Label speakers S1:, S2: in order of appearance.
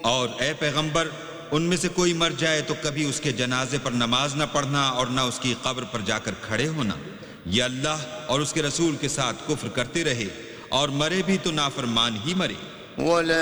S1: और ए पैगंबर, उनमें से कोई मर जाए तो कभी उसके जनाजे पर नमाज न पढ़ना और न उसकी कब्र पर जाकर खड़े होना। ये अल्लाह और उसके रसूल के साथ कुफ्र करते रहे और मरे भी तो नाफरमान ही मरे।